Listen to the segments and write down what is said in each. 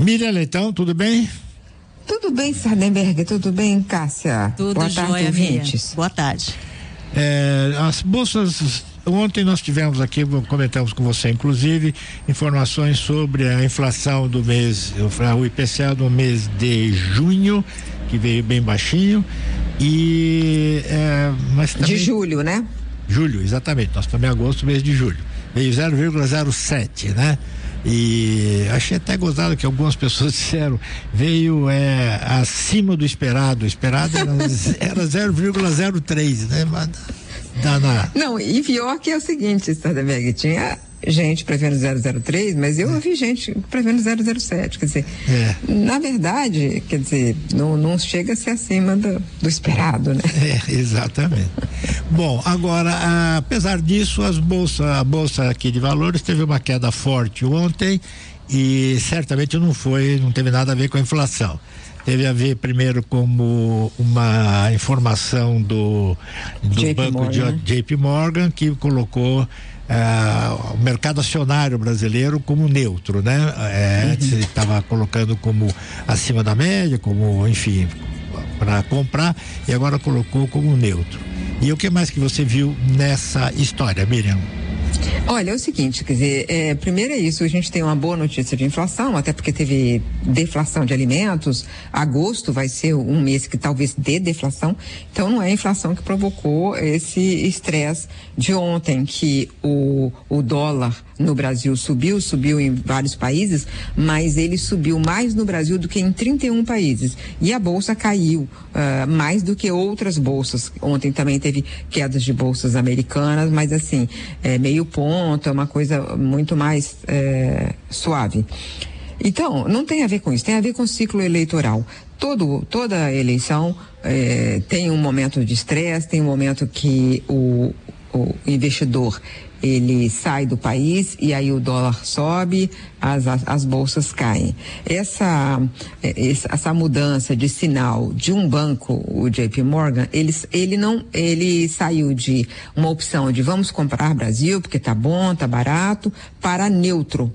Miriam Leitão, tudo bem? Tudo bem, Sardenberg, tudo bem, Cássia? Tudo Boa jóia, tarde, ouvintes. Boa tarde. As bolsas, ontem nós tivemos aqui, comentamos com você inclusive, informações sobre a inflação do mês, o IPCA do mês de junho, que veio bem baixinho, mas também, de julho, né? Julho, exatamente, nós estamos em agosto, mês de julho, veio 0,07, né? E achei até gozado que algumas pessoas disseram, veio acima do esperado era 0,03, né? Mas Não, e pior que é o seguinte, Sardenberg, tinha gente prevendo 003, mas eu vi gente prevendo 007, quer dizer, na verdade, quer dizer, não chega a ser acima do esperado, né? Exatamente. Bom, agora, apesar disso, a bolsa aqui de valores teve uma queda forte ontem e certamente não teve nada a ver com a inflação. Teve a ver primeiro como uma informação do banco JP Morgan, que colocou o mercado acionário brasileiro como neutro, né? Antes estava colocando como acima da média, como, enfim, para comprar, e agora colocou como neutro. E o que mais que você viu nessa história, Miriam? Olha, é o seguinte, quer dizer, primeiro é isso, a gente tem uma boa notícia de inflação, até porque teve deflação de alimentos, agosto vai ser um mês que talvez dê deflação, então não é a inflação que provocou esse estresse de ontem, que o dólar no Brasil subiu em vários países, mas ele subiu mais no Brasil do que em 31 países, e a bolsa caiu mais do que outras bolsas. Ontem também teve quedas de bolsas americanas, mas assim, meio ponto, é uma coisa muito mais suave. Então, não tem a ver com isso, tem a ver com o ciclo eleitoral. Toda eleição tem um momento de estresse, tem um momento que o investidor ele sai do país e aí o dólar sobe, as bolsas caem. Essa mudança de sinal de um banco, o JP Morgan, ele saiu de uma opção de vamos comprar Brasil porque tá bom, tá barato, para neutro.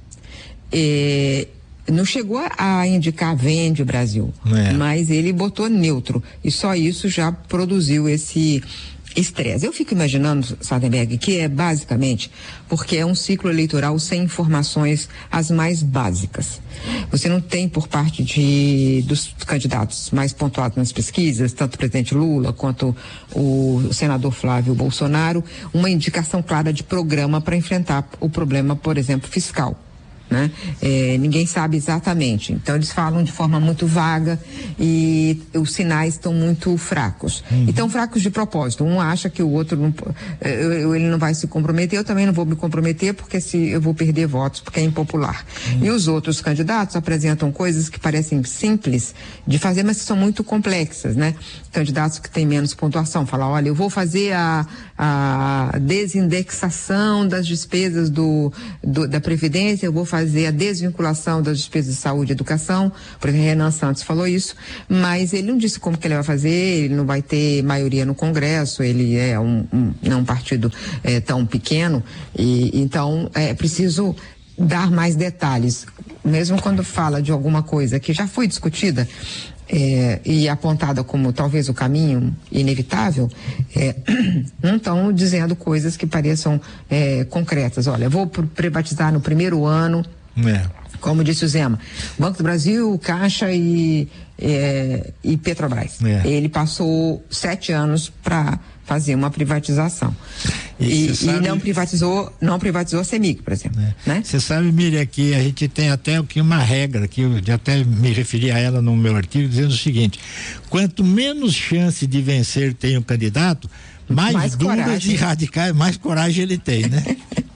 Não chegou a indicar vende o Brasil, mas ele botou neutro e só isso já produziu esse estresse. Eu fico imaginando, Sardenberg, que é basicamente porque é um ciclo eleitoral sem informações as mais básicas. Você não tem por parte dos candidatos mais pontuados nas pesquisas, tanto o presidente Lula quanto o senador Flávio Bolsonaro, uma indicação clara de programa para enfrentar o problema, por exemplo, fiscal. Né? Ninguém sabe exatamente, então eles falam de forma muito vaga e os sinais estão muito fracos, então fracos de propósito, um acha que o outro ele não vai se comprometer, eu também não vou me comprometer porque eu vou perder votos porque é impopular, e os outros candidatos apresentam coisas que parecem simples de fazer, mas que são muito complexas, né? Candidatos que têm menos pontuação, falam, olha, eu vou fazer a desindexação das despesas da Previdência, eu vou fazer a desvinculação das despesas de saúde e educação, por exemplo, Renan Santos falou isso, mas ele não disse como que ele vai fazer, ele não vai ter maioria no Congresso, ele é não um partido tão pequeno, e então é preciso dar mais detalhes, mesmo quando fala de alguma coisa que já foi discutida, e apontada como talvez o caminho inevitável, não estão dizendo coisas que pareçam concretas. Olha, vou privatizar no primeiro ano, como disse o Zema, Banco do Brasil, Caixa e Petrobras. Ele passou 7 anos para fazer uma privatização. E não privatizou a CEMIG, por exemplo. Você sabe, Miriam, que a gente tem até uma regra, que eu já até me referi a ela no meu artigo, dizendo o seguinte: quanto menos chance de vencer tem o candidato, mais dúvidas e radicais, mais coragem ele tem, né?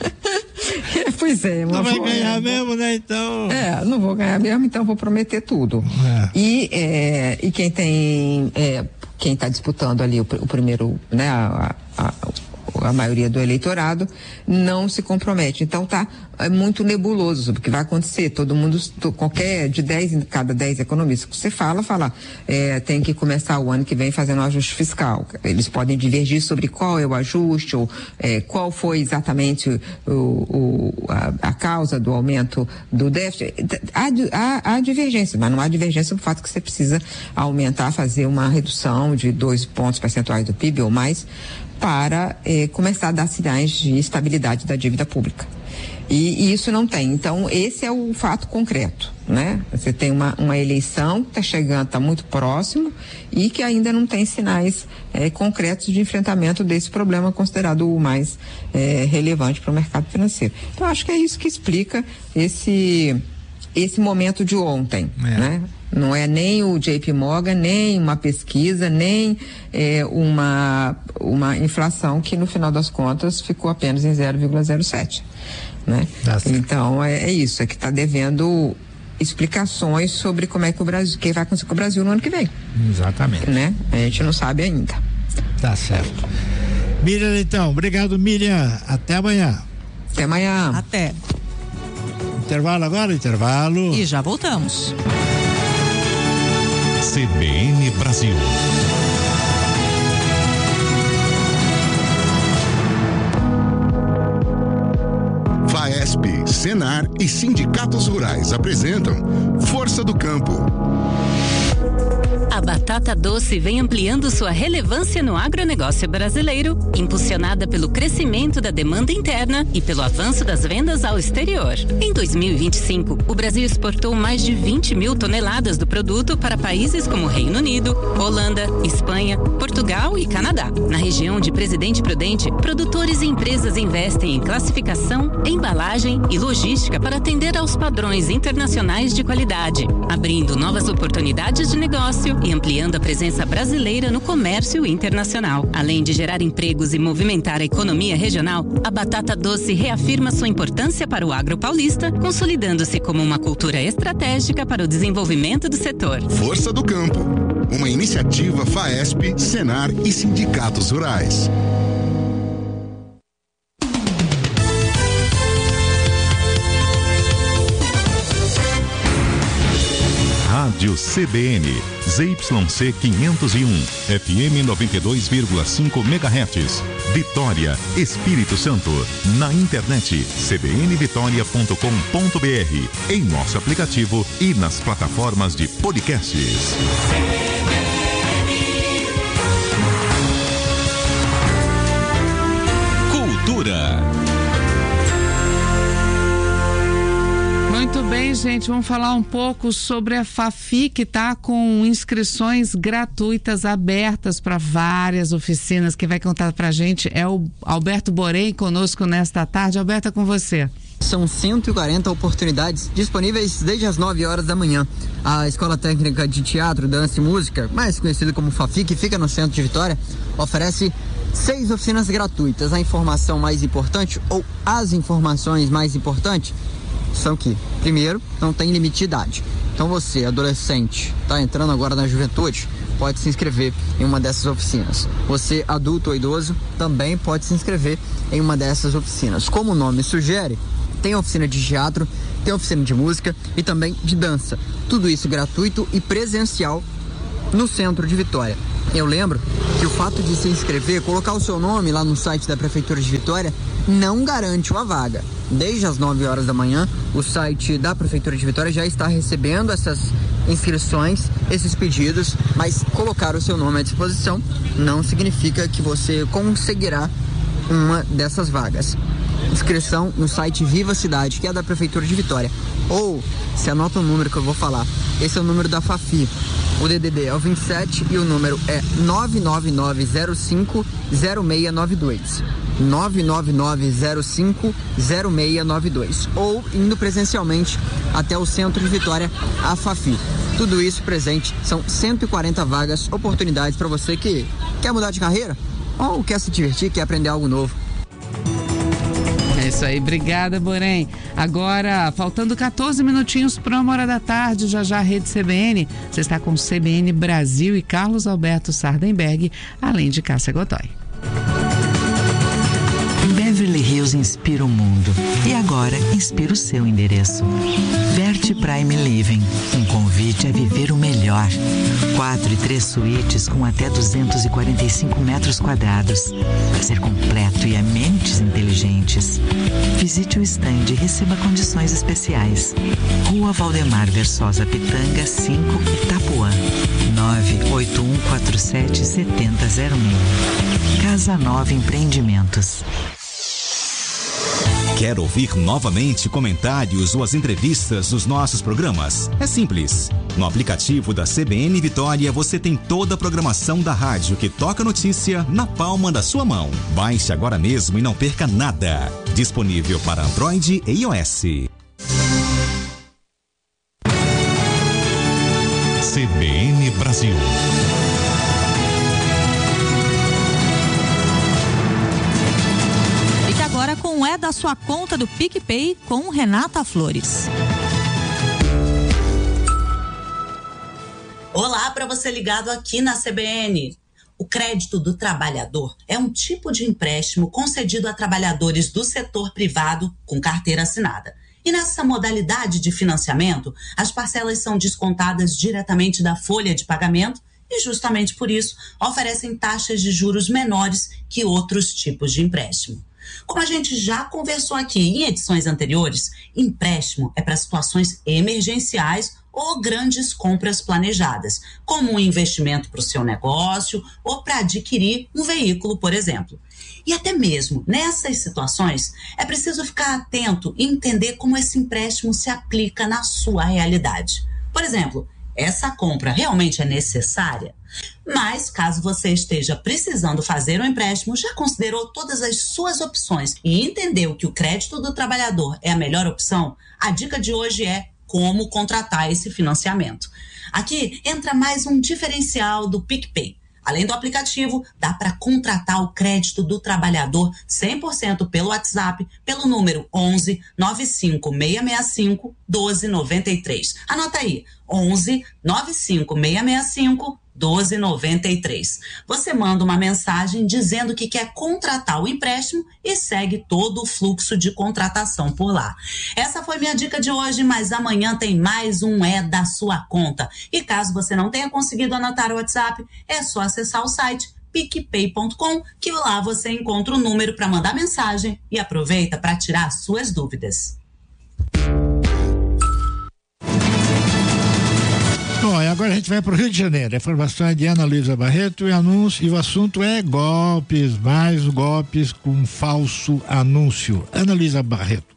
Pois é. Não vai ganhar mesmo, né? Então. Não vou ganhar mesmo, então vou prometer tudo. E quem está disputando ali o primeiro, né? a maioria do eleitorado, não se compromete. Então é muito nebuloso sobre o que vai acontecer. Todo mundo, de cada 10 economistas que você fala, tem que começar o ano que vem fazendo um ajuste fiscal. Eles podem divergir sobre qual é o ajuste, ou qual foi exatamente a causa do aumento do déficit. Há divergência, mas não há divergência no fato que você precisa aumentar, fazer uma redução de 2 pontos percentuais do PIB ou mais, para começar a dar sinais de estabilidade da dívida pública. E isso não tem. Então, esse é o fato concreto, né? Você tem uma eleição que está chegando, está muito próximo e que ainda não tem sinais concretos de enfrentamento desse problema considerado o mais relevante para o mercado financeiro. Então, acho que é isso que explica esse momento de ontem, né? Não é nem o JP Morgan, nem uma pesquisa, nem uma inflação que, no final das contas, ficou apenas em 0,07. Né? Então, é isso, que está devendo explicações sobre como é que o que vai acontecer com o Brasil no ano que vem. Exatamente. Né? A gente não sabe ainda. Tá certo. Miriam, então, obrigado, Miriam. Até amanhã. Até amanhã. Até. Intervalo agora? Intervalo. E já voltamos. CBN Brasil. FAESP, Senar e sindicatos rurais apresentam Força do Campo. A batata doce vem ampliando sua relevância no agronegócio brasileiro, impulsionada pelo crescimento da demanda interna e pelo avanço das vendas ao exterior. Em 2025, o Brasil exportou mais de 20 mil toneladas do produto para países como Reino Unido, Holanda, Espanha, Portugal e Canadá. Na região de Presidente Prudente, produtores e empresas investem em classificação, embalagem e logística para atender aos padrões internacionais de qualidade, abrindo novas oportunidades de negócio e ampliando a presença brasileira no comércio internacional. Além de gerar empregos e movimentar a economia regional, a batata doce reafirma sua importância para o agro paulista, consolidando-se como uma cultura estratégica para o desenvolvimento do setor. Força do Campo, uma iniciativa FAESP, Senar e sindicatos rurais. Rádio CBN, ZYC 501, FM 92,5 MHz, Vitória, Espírito Santo. Na internet, cbnvitoria.com.br, em nosso aplicativo e nas plataformas de podcasts. Cultura. Muito bem, gente, vamos falar um pouco sobre a FAFI, que está com inscrições gratuitas abertas para várias oficinas. Quem vai contar para a gente é o Alberto Borém, conosco nesta tarde. Alberto, é com você. São 140 oportunidades disponíveis desde as 9 horas da manhã. A Escola Técnica de Teatro, Dança e Música, mais conhecida como FAFI, que fica no centro de Vitória, oferece 6 oficinas gratuitas. A informação mais importante, ou as informações mais importantes, são que, primeiro, não tem limite de idade. Então você, adolescente, está entrando agora na juventude, pode se inscrever em uma dessas oficinas. Você, adulto ou idoso, também pode se inscrever em uma dessas oficinas. Como o nome sugere, tem oficina de teatro, tem oficina de música e também de dança. Tudo isso gratuito e presencial no centro de Vitória. Eu lembro que o fato de se inscrever, colocar o seu nome lá no site da Prefeitura de Vitória, não garante uma vaga. Desde as 9 horas da manhã, o site da Prefeitura de Vitória já está recebendo essas inscrições, esses pedidos, mas colocar o seu nome à disposição não significa que você conseguirá uma dessas vagas. Inscrição no site Viva Cidade, que é da Prefeitura de Vitória. Ou, se anota o número que eu vou falar, esse é o número da FAFI. O DDD é o 27 e o número é 999050692. 999050692. Ou indo presencialmente até o centro de Vitória, a FAFI. Tudo isso presente, são 140 vagas, oportunidades para você que quer mudar de carreira ou quer se divertir, quer aprender algo novo. É isso aí, obrigada, Borém. Agora, faltando 14 minutinhos para 1h da tarde, já a Rede CBN, você está com CBN Brasil e Carlos Alberto Sardenberg, além de Cássia Godoy. produtos inspira o mundo e agora inspira o seu endereço. Vert Prime Living, um convite a viver o melhor. 4 e 3 suítes com até 245 metros quadrados. Lazer completo e amenities inteligentes. Visite o stand e receba condições especiais. Rua Valdemar Versosa Pitanga, 5, Itapuã. 981477006. Casa Nova Empreendimentos. Quer ouvir novamente comentários ou as entrevistas dos nossos programas? É simples. No aplicativo da CBN Vitória você tem toda a programação da rádio que toca notícia na palma da sua mão. Baixe agora mesmo e não perca nada. Disponível para Android e iOS. CBN Brasil. Agora com o da sua conta do PicPay com Renata Flores. Olá para você ligado aqui na CBN. O crédito do trabalhador é um tipo de empréstimo concedido a trabalhadores do setor privado com carteira assinada. E nessa modalidade de financiamento, as parcelas são descontadas diretamente da folha de pagamento e justamente por isso oferecem taxas de juros menores que outros tipos de empréstimo. Como a gente já conversou aqui em edições anteriores, empréstimo é para situações emergenciais ou grandes compras planejadas, como um investimento para o seu negócio ou para adquirir um veículo, por exemplo. E até mesmo nessas situações, é preciso ficar atento e entender como esse empréstimo se aplica na sua realidade. Por exemplo, essa compra realmente é necessária? Mas, caso você esteja precisando fazer um empréstimo, já considerou todas as suas opções e entendeu que o crédito do trabalhador é a melhor opção? A dica de hoje é como contratar esse financiamento. Aqui entra mais um diferencial do PicPay. Além do aplicativo, dá para contratar o crédito do trabalhador 100% pelo WhatsApp, pelo número 11 95 665 1293. Anota aí, 11 95 665 1293. Você manda uma mensagem dizendo que quer contratar o empréstimo e segue todo o fluxo de contratação por lá. Essa foi minha dica de hoje, mas amanhã tem mais um da sua conta. E caso você não tenha conseguido anotar o WhatsApp, é só acessar o site picpay.com, que lá você encontra o número para mandar mensagem e aproveita para tirar suas dúvidas. Bom, e agora a gente vai para o Rio de Janeiro. A informação é de Ana Luísa Barreto e o assunto é golpes, mais golpes com falso anúncio. Ana Luísa Barreto.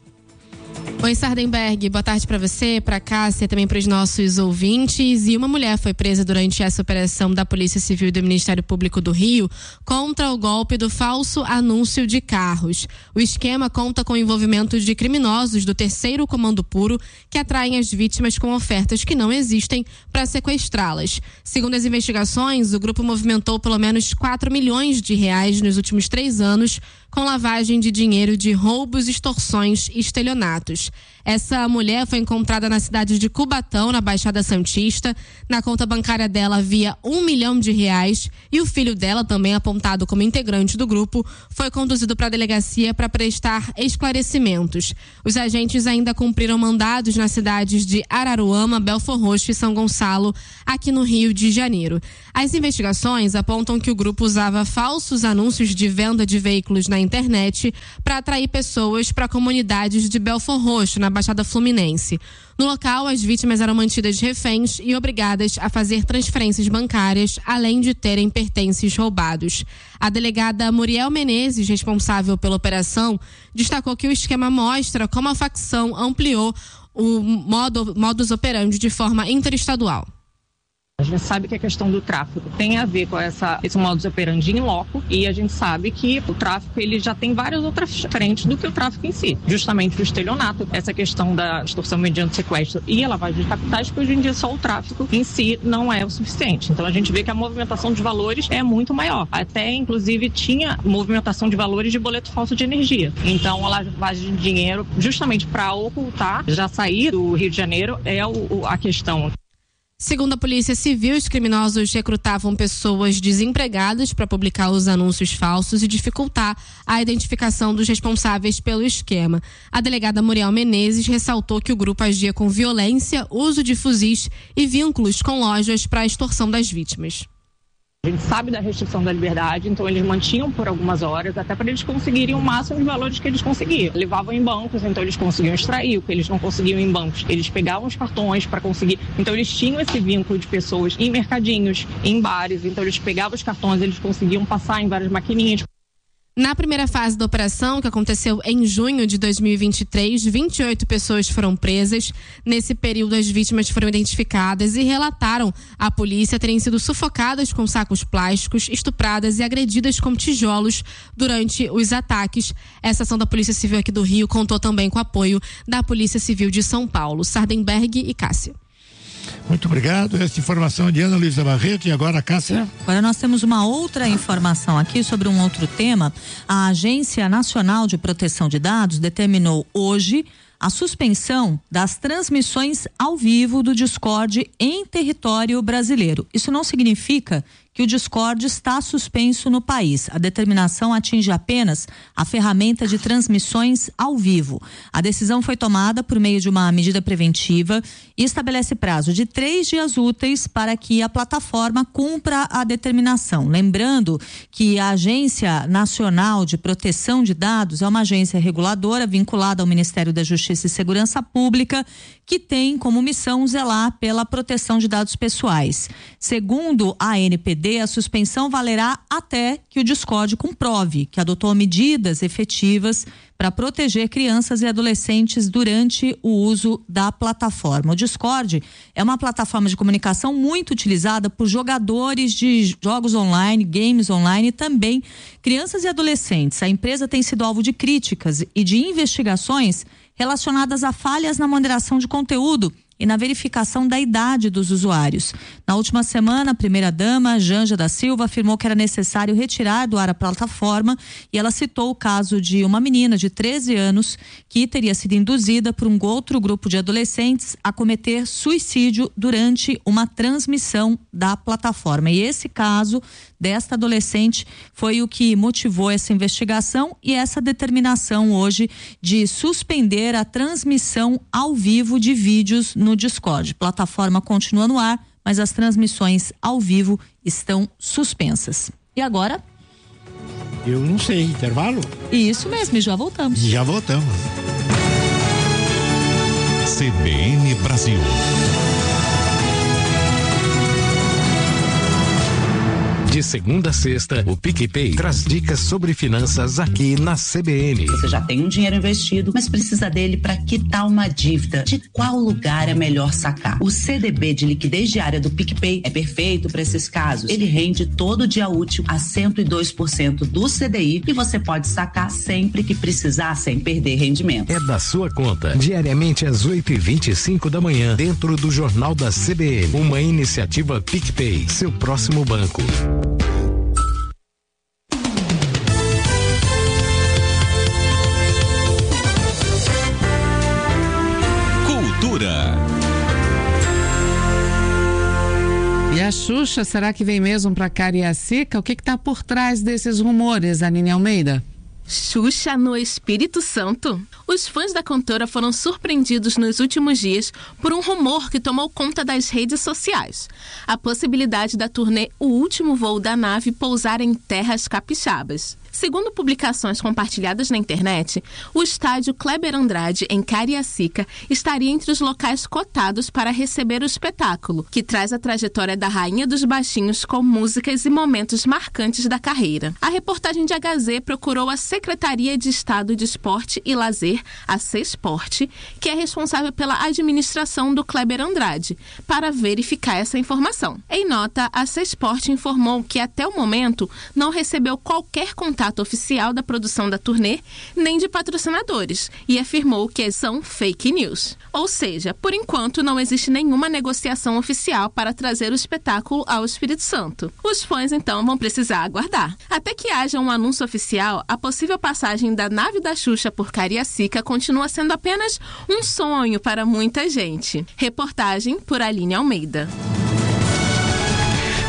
Oi, Sardenberg, boa tarde para você, para Cássia, também para os nossos ouvintes. E uma mulher foi presa durante essa operação da Polícia Civil e do Ministério Público do Rio contra o golpe do falso anúncio de carros. O esquema conta com o envolvimento de criminosos do 3º Comando Puro que atraem as vítimas com ofertas que não existem para sequestrá-las. Segundo as investigações, o grupo movimentou pelo menos 4 milhões de reais nos últimos 3 anos com lavagem de dinheiro de roubos, extorsões e estelionatos. Essa mulher foi encontrada na cidade de Cubatão, na Baixada Santista. Na conta bancária dela havia R$1 milhão e o filho dela, também apontado como integrante do grupo, foi conduzido para a delegacia para prestar esclarecimentos. Os agentes ainda cumpriram mandados nas cidades de Araruama, Belfor Roxo e São Gonçalo, aqui no Rio de Janeiro. As investigações apontam que o grupo usava falsos anúncios de venda de veículos na internet para atrair pessoas para comunidades de Belfor Roxo, na Baixada Fluminense. No local, as vítimas eram mantidas reféns e obrigadas a fazer transferências bancárias, além de terem pertences roubados. A delegada Muriel Menezes, responsável pela operação, destacou que o esquema mostra como a facção ampliou o modus operandi de forma interestadual. A gente sabe que a questão do tráfico tem a ver com esse modus operandi em loco, e a gente sabe que o tráfico ele já tem várias outras frentes do que o tráfico em si. Justamente o estelionato, essa questão da extorsão mediante sequestro e a lavagem de capitais, que hoje em dia só o tráfico em si não é o suficiente. Então a gente vê que a movimentação de valores é muito maior. Até inclusive tinha movimentação de valores de boleto falso de energia. Então a lavagem de dinheiro, justamente para ocultar, já sair do Rio de Janeiro, é a questão. Segundo a Polícia Civil, os criminosos recrutavam pessoas desempregadas para publicar os anúncios falsos e dificultar a identificação dos responsáveis pelo esquema. A delegada Muriel Menezes ressaltou que o grupo agia com violência, uso de fuzis e vínculos com lojas para a extorsão das vítimas. A gente sabe da restrição da liberdade, então eles mantinham por algumas horas, até para eles conseguirem o máximo de valores que eles conseguiam. Levavam em bancos, então eles conseguiam extrair o que eles não conseguiam em bancos. Eles pegavam os cartões para conseguir. Então eles tinham esse vínculo de pessoas em mercadinhos, em bares. Então eles pegavam os cartões, eles conseguiam passar em várias maquininhas. Na primeira fase da operação, que aconteceu em junho de 2023, 28 pessoas foram presas. Nesse período, as vítimas foram identificadas e relataram à polícia terem sido sufocadas com sacos plásticos, estupradas e agredidas com tijolos durante os ataques. Essa ação da Polícia Civil aqui do Rio contou também com o apoio da Polícia Civil de São Paulo. Sardenberg e Cássia. Muito obrigado. Essa informação de Ana Luísa Barreto. E agora, Cássia? Agora nós temos uma outra informação aqui sobre um outro tema. A Agência Nacional de Proteção de Dados determinou hoje a suspensão das transmissões ao vivo do Discord em território brasileiro. Isso não significa que o Discord está suspenso no país. A determinação atinge apenas a ferramenta de transmissões ao vivo. A decisão foi tomada por meio de uma medida preventiva e estabelece prazo de 3 dias úteis para que a plataforma cumpra a determinação. Lembrando que a Agência Nacional de Proteção de Dados é uma agência reguladora vinculada ao Ministério da Justiça e Segurança Pública, que tem como missão zelar pela proteção de dados pessoais. Segundo a ANPD, a suspensão valerá até que o Discord comprove que adotou medidas efetivas para proteger crianças e adolescentes durante o uso da plataforma. O Discord é uma plataforma de comunicação muito utilizada por jogadores de jogos online, games online e também crianças e adolescentes. A empresa tem sido alvo de críticas e de investigações relacionadas a falhas na moderação de conteúdo e na verificação da idade dos usuários. Na última semana, a primeira-dama, Janja da Silva, afirmou que era necessário retirar do ar a plataforma e ela citou o caso de uma menina de 13 anos que teria sido induzida por um outro grupo de adolescentes a cometer suicídio durante uma transmissão da plataforma. E esse caso desta adolescente foi o que motivou essa investigação e essa determinação hoje de suspender a transmissão ao vivo de vídeos no Discord. A plataforma continua no ar, mas as transmissões ao vivo estão suspensas. E agora? Eu não sei, intervalo? Isso mesmo, e já voltamos. Já voltamos. CBN Brasil. De segunda a sexta, o PicPay traz dicas sobre finanças aqui na CBN. Você já tem um dinheiro investido, mas precisa dele para quitar uma dívida. De qual lugar é melhor sacar? O CDB de liquidez diária do PicPay é perfeito para esses casos. Ele rende todo dia útil a 102% do CDI e você pode sacar sempre que precisar, sem perder rendimento. É da sua conta, diariamente às 8h25 da manhã, dentro do Jornal da CBN. Uma iniciativa PicPay, seu próximo banco. E a Xuxa, será que vem mesmo para Cariacica? O que está por trás desses rumores, Aline Almeida? Xuxa no Espírito Santo. Os fãs da cantora foram surpreendidos nos últimos dias por um rumor que tomou conta das redes sociais. A possibilidade da turnê O Último Voo da Nave pousar em terras capixabas. Segundo publicações compartilhadas na internet, o estádio Kleber Andrade, em Cariacica, estaria entre os locais cotados para receber o espetáculo, que traz a trajetória da Rainha dos Baixinhos com músicas e momentos marcantes da carreira. A reportagem de HZ procurou a Secretaria de Estado de Esporte e Lazer, a CESPORT, que é responsável pela administração do Kleber Andrade, para verificar essa informação. Em nota, a CESPORT informou que até o momento não recebeu qualquer contato oficial da produção da turnê, nem de patrocinadores, e afirmou que são fake news. Ou seja, por enquanto não existe nenhuma negociação oficial para trazer o espetáculo ao Espírito Santo. Os fãs então vão precisar aguardar. Até que haja um anúncio oficial, a possível passagem da nave da Xuxa por Cariacica continua sendo apenas um sonho para muita gente. Reportagem por Aline Almeida.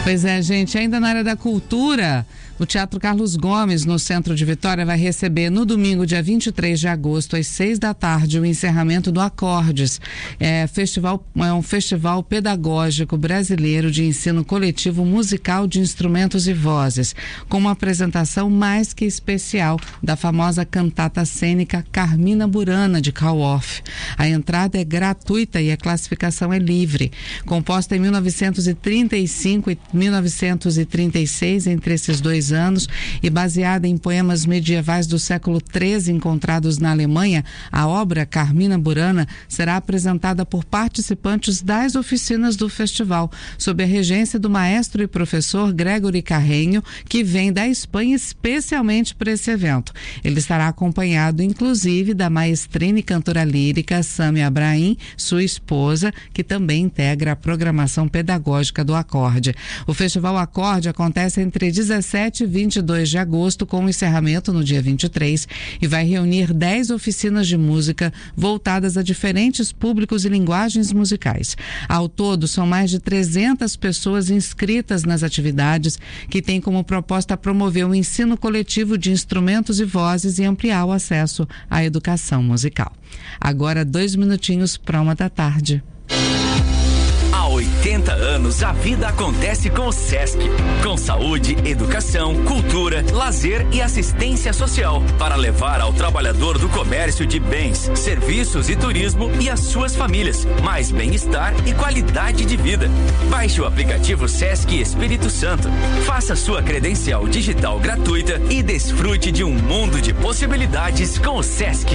Pois é, gente, ainda na área da cultura, o Teatro Carlos Gomes, no centro de Vitória, vai receber no domingo, dia 23 de agosto, às 18h, o encerramento do Acordes. É um festival pedagógico brasileiro de ensino coletivo musical de instrumentos e vozes, com uma apresentação mais que especial da famosa cantata cênica Carmina Burana, de Carl Orff. A entrada é gratuita e a classificação é livre. Composta em 1935 e 1936, entre esses 2 anos, e baseada em poemas medievais do século XIII encontrados na Alemanha, a obra Carmina Burana será apresentada por participantes das oficinas do festival, sob a regência do maestro e professor Gregory Carrenho, que vem da Espanha especialmente para esse evento. Ele estará acompanhado, inclusive, da maestrina e cantora lírica Sâmia Abrahim, sua esposa, que também integra a programação pedagógica do Acorde. O Festival Acorde acontece entre 17 e 22 de agosto, com o encerramento no dia 23, e vai reunir 10 oficinas de música voltadas a diferentes públicos e linguagens musicais. Ao todo, são mais de 300 pessoas inscritas nas atividades, que têm como proposta promover o ensino coletivo de instrumentos e vozes e ampliar o acesso à educação musical. Agora, 2 minutinhos para 1h. Há 80 anos, a vida acontece com o Sesc. Com saúde, educação, cultura, lazer e assistência social. Para levar ao trabalhador do comércio de bens, serviços e turismo e às suas famílias mais bem-estar e qualidade de vida. Baixe o aplicativo Sesc Espírito Santo. Faça sua credencial digital gratuita e desfrute de um mundo de possibilidades com o Sesc.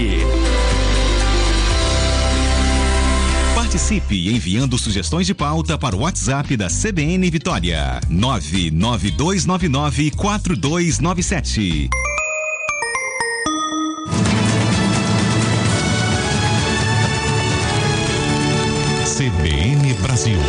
Participe enviando sugestões de pauta para o WhatsApp da CBN Vitória. 992994297. CBN Brasil.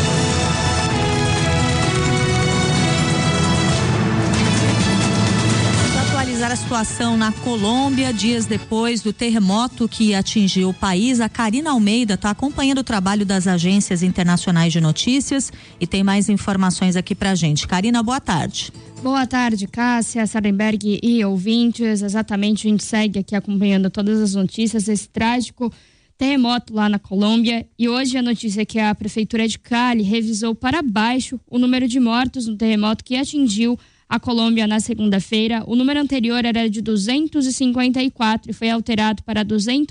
A situação na Colômbia, dias depois do terremoto que atingiu o país. A Karina Almeida está acompanhando o trabalho das agências internacionais de notícias e tem mais informações aqui pra gente. Karina, boa tarde. Boa tarde, Cássia, Sarenberg e ouvintes. Exatamente, a gente segue aqui acompanhando todas as notícias, esse trágico terremoto lá na Colômbia. E hoje a notícia é que a Prefeitura de Cali revisou para baixo o número de mortos no terremoto que atingiu a Colômbia na segunda-feira. O número anterior era de 254 e foi alterado para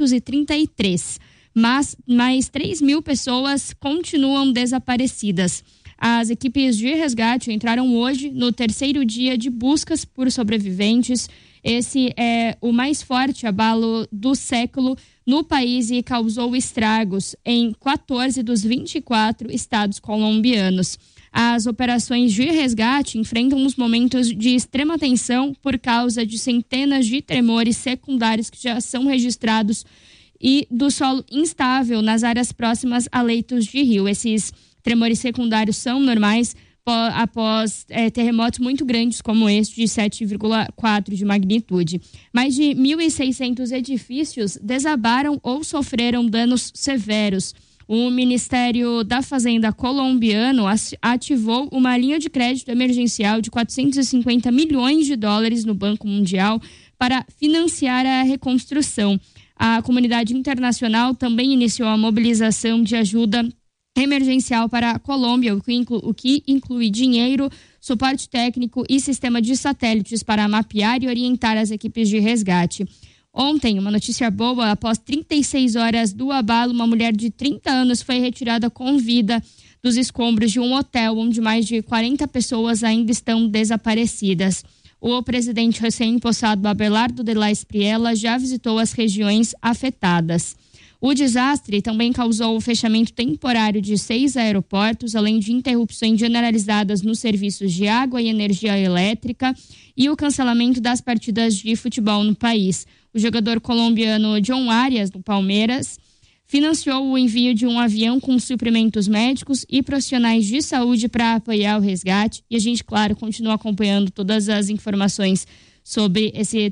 233. Mas mais 3.000 pessoas continuam desaparecidas. As equipes de resgate entraram hoje no 3º dia de buscas por sobreviventes. Esse é o mais forte abalo do século no país e causou estragos em 14 dos 24 estados colombianos. As operações de resgate enfrentam uns momentos de extrema tensão por causa de centenas de tremores secundários que já são registrados e do solo instável nas áreas próximas a leitos de rio. Esses tremores secundários são normais após terremotos muito grandes como este de 7,4 de magnitude. Mais de 1.600 edifícios desabaram ou sofreram danos severos. O Ministério da Fazenda colombiano ativou uma linha de crédito emergencial de $450 milhões no Banco Mundial para financiar a reconstrução. A comunidade internacional também iniciou a mobilização de ajuda emergencial para a Colômbia, o que inclui dinheiro, suporte técnico e sistema de satélites para mapear e orientar as equipes de resgate. Ontem, uma notícia boa: após 36 horas do abalo, uma mulher de 30 anos foi retirada com vida dos escombros de um hotel onde mais de 40 pessoas ainda estão desaparecidas. O presidente recém-impossado Abelardo de la Espriella já visitou as regiões afetadas. O desastre também causou o fechamento temporário de 6 aeroportos, além de interrupções generalizadas nos serviços de água e energia elétrica e o cancelamento das partidas de futebol no país. O jogador colombiano John Arias, do Palmeiras, financiou o envio de um avião com suprimentos médicos e profissionais de saúde para apoiar o resgate. E a gente, claro, continua acompanhando todas as informações sobre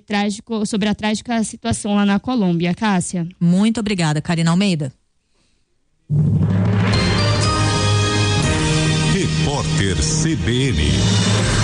a trágica situação lá na Colômbia. Cássia. Muito obrigada, Karina Almeida. Repórter Repórter CBN.